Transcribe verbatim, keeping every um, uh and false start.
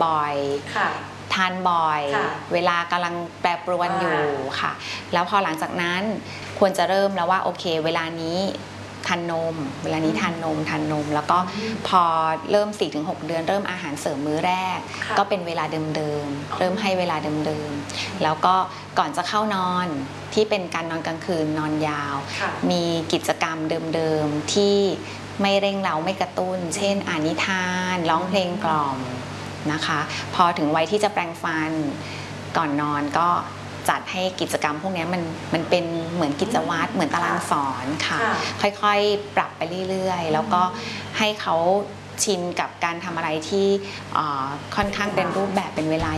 บ่อยทานบ่อยเวลากำลังแปรปรวนอยู่ค่ะแล้วพอหลังจากนั้นควรจะเริ่มแล้วว่าโอเคเวลานี้ทานนมเวลานี้ทานนมทานนมแล้วก็พอเริ่ม สี่ถึงหก เดือนเริ่มอาหารเสริมมื้อแรกก็เป็นเวลาเดิมๆเริ่มให้เวลาเดิมๆแล้วก็ก่อนจะเข้านอนที่เป็นการนอนกลางคืนนอนยาวมีกิจกรรมเดิมๆที่ไม่เร่งเร้าไม่กระตุ้นเช่นอ่านนิทานร้องเพลงกล่อมนะคะพอถึงวัยที่จะแปรงฟันก่อนนอนก็จัดให้กิจกรรมพวกนี้มันมันเป็นเหมือนกิจวัตรเหมือนตารางสอนค่ะค่อยๆปรับไปเรื่อยๆแล้วก็ให้เขาชินกับการทำอะไรที่ค่อนข้างเป็นรูปแบบเป็นเวลา